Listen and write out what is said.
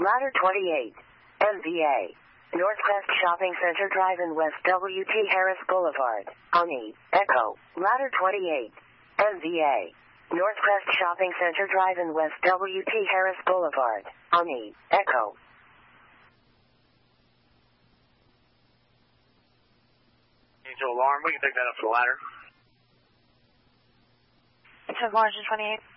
Ladder 28, MVA. Northwest Shopping Center Drive in West W.T. Harris Boulevard, Ani, Echo. Ladder 28, MVA. Northwest Shopping Center Drive in West W.T. Harris Boulevard, Ani, Echo. Angel alarm, we can take that up to the ladder. It's Orange 28.